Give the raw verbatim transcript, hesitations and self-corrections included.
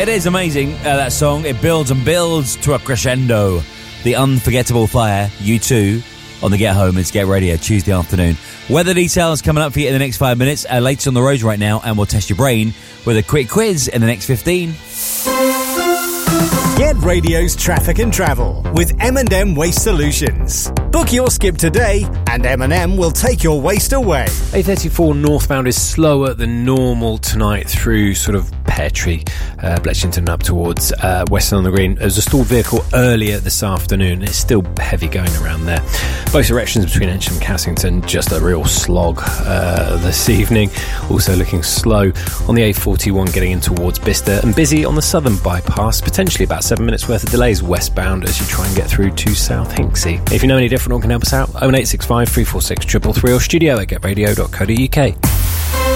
It is amazing, uh, that song. It builds and builds to a crescendo. The unforgettable Fire, U two, on the Get Home. It's Get Radio, Tuesday afternoon. Weather details coming up for you in the next five minutes. Uh, latest on the roads right now, and we'll test your brain with a quick quiz in the next fifteen. Get Radio's traffic and travel with M and M Waste Solutions. Book your skip today and M and M will take your waste away. A thirty-four northbound is slower than normal tonight through sort of Peartree, uh, Bletchington up towards uh, Western on the Green. There was a stalled vehicle earlier this afternoon. It's still heavy going around there. Both directions between Ensham and Cassington, just a real slog uh, this evening. Also looking slow on the A forty-one getting in towards Bicester, and busy on the southern bypass, potentially about seven minutes worth of delays westbound as you try and get through to South Hinksey. If you know any different or can help us out, oh eight six five, three four six, three three three or studio at get radio dot co dot uk.